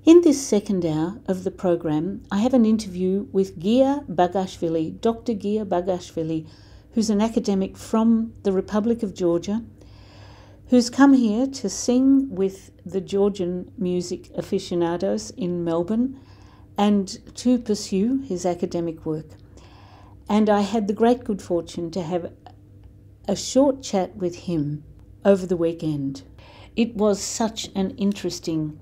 In this second hour of the program, I have an interview with Gia Bagashvili, Dr. Gia Bagashvili, who's an academic from the Republic of Georgia, who's come here to sing with the Georgian music aficionados in Melbourne and to pursue his academic work. And I had the great good fortune to have a short chat with him over the weekend. It was such an interesting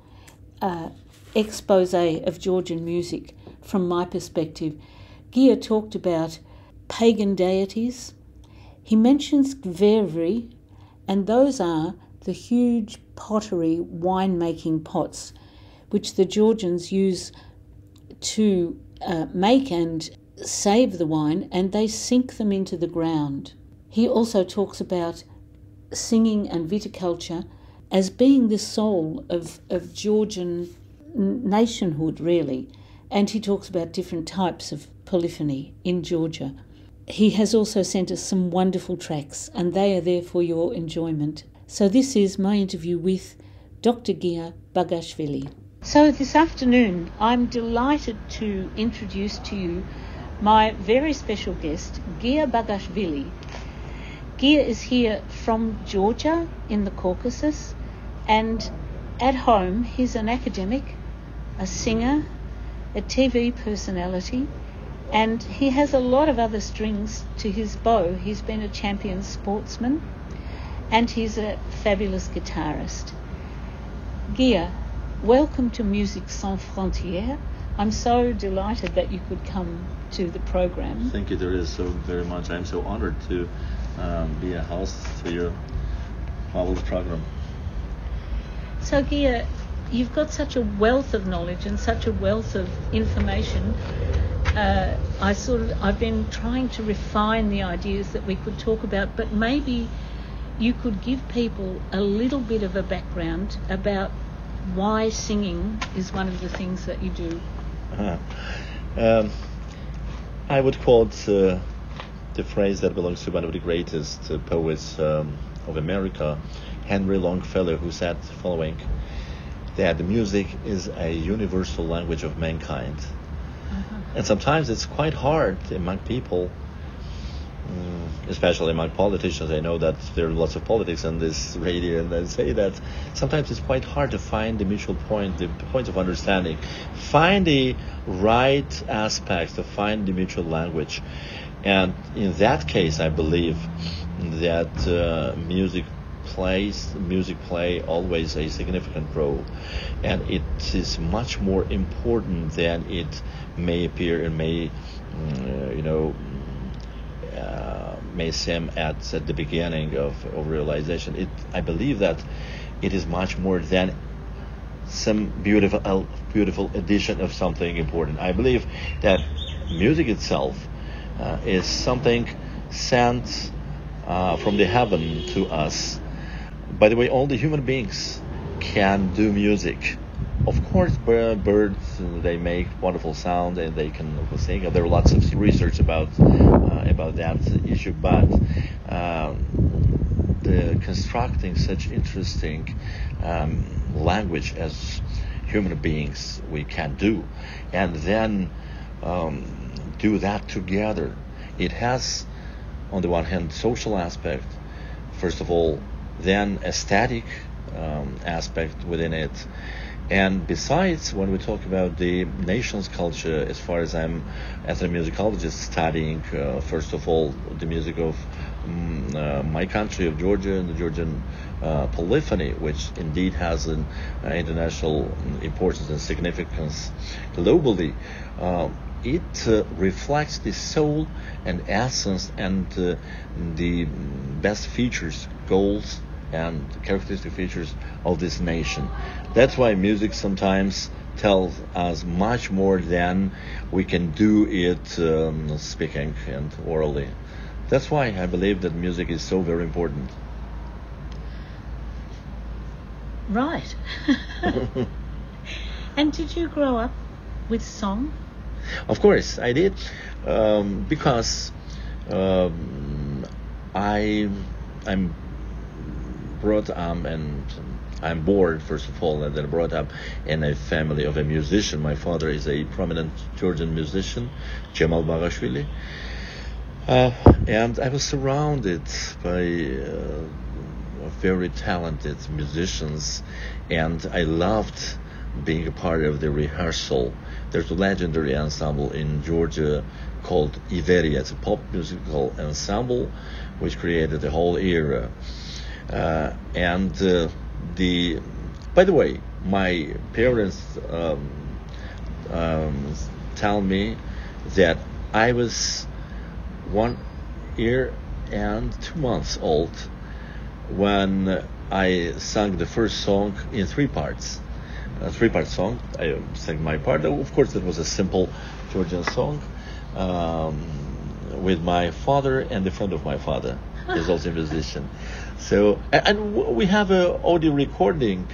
expose of Georgian music from my perspective. Gia talked about pagan deities. He mentions Gveri, and those are the huge pottery wine-making pots which the Georgians use to make and save the wine, and they sink them into the ground. He also talks about singing and viticulture as being the soul of Georgian nationhood, really. And he talks about different types of polyphony in Georgia. He has also sent us some wonderful tracks, and they are there for your enjoyment. So this is my interview with Dr. Gia Bagashvili. So this afternoon, I'm delighted to introduce to you my very special guest, Gia Bagashvili. Gia is here from Georgia in the Caucasus, and at home he's an academic, a singer, a TV personality, and he has a lot of other strings to his bow. He's been a champion sportsman, and he's a fabulous guitarist. Gia, welcome to Musique Sans Frontières. I'm so delighted that you could come to the program. Thank you, Teresa, so very much. I'm so honored to be a host for your marvelous program. So, Gia, you've got such a wealth of knowledge and such a wealth of information. I've been trying to refine the ideas that we could talk about, but maybe you could give people a little bit of a background about why singing is one of the things that you do. I would quote the phrase that belongs to one of the greatest poets of America, Henry Longfellow, who said the following, that music is a universal language of mankind. And sometimes it's quite hard among people, especially among politicians. I know that there are lots of politics on this radio, and I say that sometimes it's quite hard to find the mutual point, the point of understanding, find the right aspects, to find the mutual language. And in that case, I believe that music play always a significant role, and it is much more important than it may appear and may may seem at the beginning of realization. I believe that it is much more than some beautiful addition of something important. I believe that music itself is something sent from the heaven to us. By the way, all the human beings can do music. Of course, birds, they make wonderful sound and they can sing. There are lots of research about that issue, but the constructing such interesting language as human beings we can do, and then do that together. It has, on the one hand, social aspect, first of all, then aesthetic aspect within it. And besides, when we talk about the nation's culture, as far as I'm as a musicologist studying, first of all, the music of my country of Georgia and the Georgian polyphony, which indeed has an international importance and significance globally, it reflects the soul and essence and the best features, goals, and characteristic features of this nation. That's why music sometimes tells us much more than we can do it speaking and orally. That's why I believe that music is so very important. Right. And did you grow up with song? Of course, I did, because I'm brought up and I'm born, first of all, and then brought up in a family of a musician. My father is a prominent Georgian musician, Cemal Bagashvili. And I was surrounded by very talented musicians, and I loved being a part of the rehearsal. There's a legendary ensemble in Georgia called Iveria. It's a pop musical ensemble which created a whole era. By the way, my parents tell me that I was 1 year and 2 months old when I sang the first song in 3 parts. A 3-part song. I sang my part. Of course, it was a simple Georgian song with my father and a friend of my father. He's also a musician. So, and we have an audio recording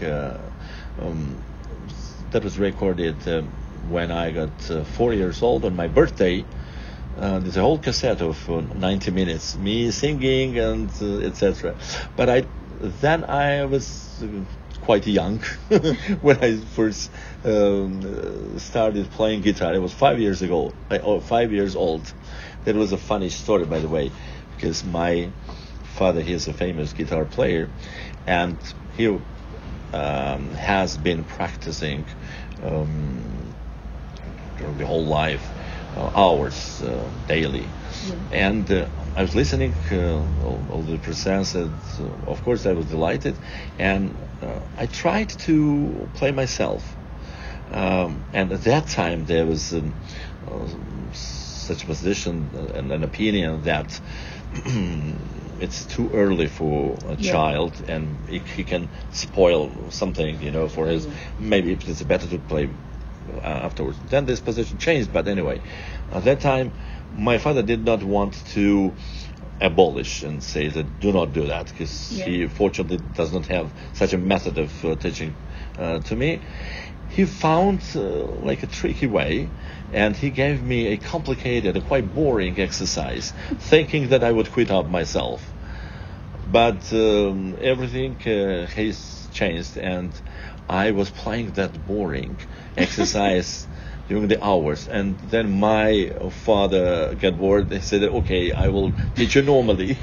that was recorded when I got 4 years old on my birthday. There's a whole cassette of 90 minutes, me singing and etc. But I was quite young when I first started playing guitar. It was 5 years ago, 5 years old. That was a funny story, by the way, because my father, he is a famous guitar player, and he has been practicing during the whole life, hours daily. Yeah. And I was listening all the presents, and of course I was delighted, and I tried to play myself. And at that time there was such a position and an opinion that it's too early for a child, and he can spoil something, for his. Maybe it's better to play afterwards. Then this position changed, but anyway, at that time, my father did not want to abolish and say that do not do that, because he fortunately does not have such a method of teaching to me. He found like a tricky way, and he gave me a complicated, a quite boring exercise, thinking that I would quit up myself. But everything has changed, and I was playing that boring exercise during the hours, and then my father got bored. He said, okay, I will teach you normally.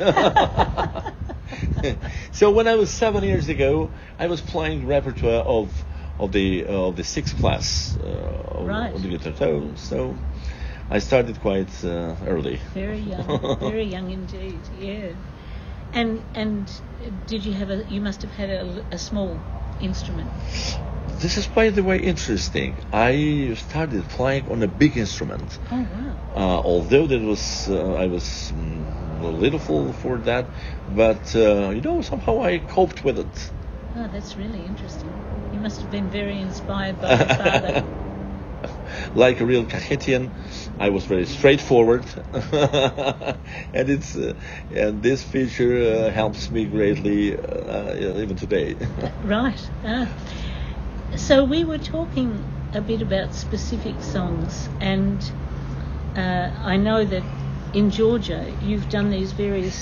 So when I was 7 years ago, I was playing repertoire of the 6th class of the guitar. So I started quite early. Very young indeed. Yeah. And did you have you must have had a small instrument? This is, by the way, interesting. I started playing on a big instrument. Oh wow! Although that was I was a little full for that, but somehow I coped with it. Oh, that's really interesting. You must have been very inspired by your father. Like a real Cahetian, I was very straightforward, and and this feature helps me greatly even today. Right. So we were talking a bit about specific songs, and I know that in Georgia you've done these various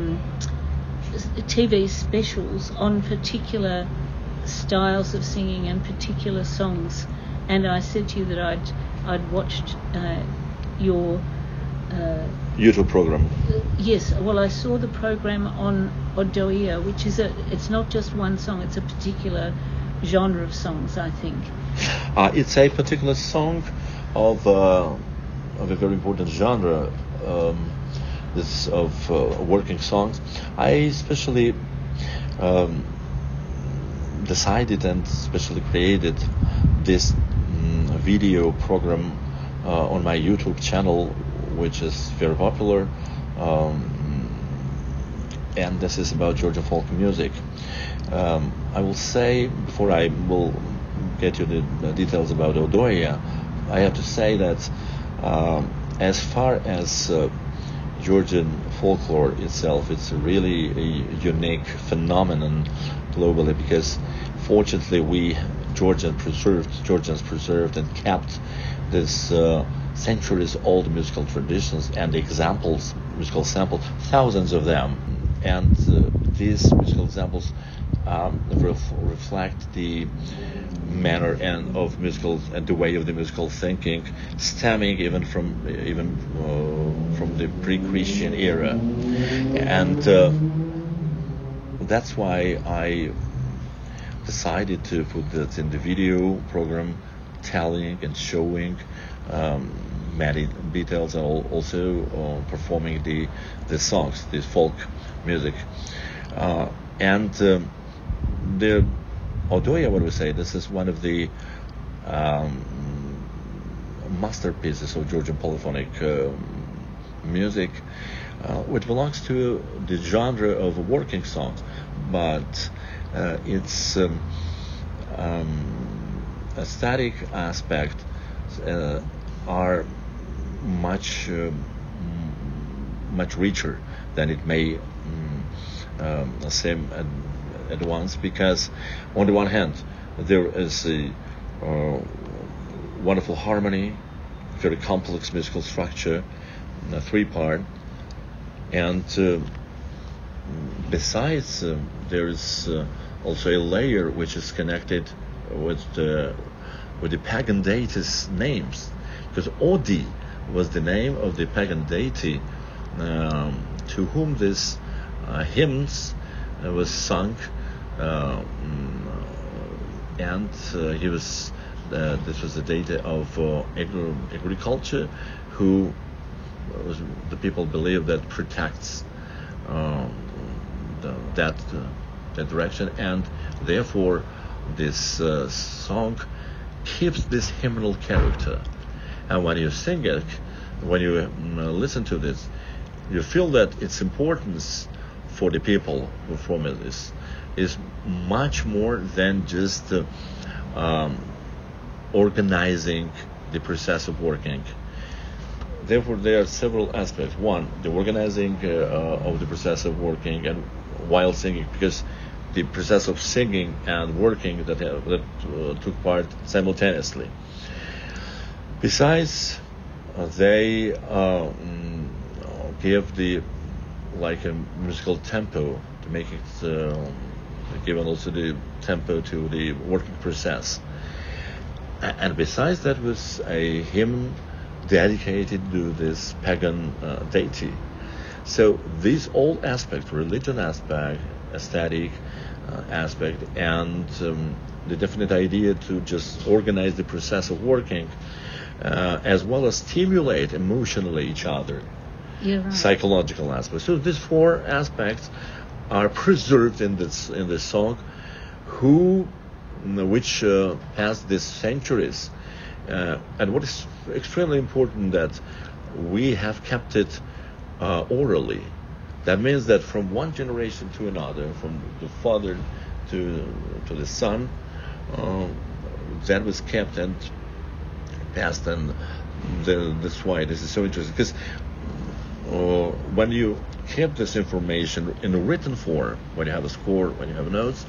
TV specials on particular styles of singing and particular songs. And I said to you that I'd watched your YouTube program. Yes, well, I saw the program on Odoia, which is it's not just one song; it's a particular genre of songs, I think. It's a particular song of a very important genre. This of working songs. I especially decided and especially created this video program on my YouTube channel, which is very popular, and this is about Georgian folk music. I will say, before I will get you the details about Odoia, I have to say that as far as Georgian folklore itself, it's really a unique phenomenon globally, because fortunately we Georgians preserved and kept this centuries-old musical traditions and examples, musical samples, thousands of them. And these musical examples reflect the manner and of musical and the way of the musical thinking, stemming even from the pre-Christian era, and that's why I decided to put that in the video program, telling and showing many details, and also performing the songs, the folk music, and the Odoia, what we say, this is one of the masterpieces of Georgian polyphonic music, which belongs to the genre of working songs, but its aesthetic aspect are much richer than it may seem at once, because on the one hand there is a wonderful harmony, very complex musical structure, a three-part, and besides there is also a layer which is connected with the pagan deities' names, because Odi was the name of the pagan deity to whom this hymns was sung, and he was this was the deity of agriculture, who was, the people believe, that protects that direction, and therefore this song keeps this hymnal character. And when you sing it, when you listen to this, you feel that its importance for the people who perform it is much more than just organizing the process of working. Therefore, there are several aspects. One, the organizing of the process of working and while singing, because the process of singing and working that took part simultaneously. Besides, they give the like a musical tempo to make it given also the tempo to the working process. And besides, that was a hymn dedicated to this pagan deity. So these all aspects, religion aspect, aesthetic aspect, and the definite idea to just organize the process of working, as well as stimulate emotionally each other, Right. Psychological aspects. So these four aspects are preserved in this song, which has these centuries, and what is extremely important, that we have kept it orally. That means that from one generation to another, from the father to the son, that was kept and passed, and that's why this is so interesting, because when you keep this information in a written form, when you have a score, when you have notes,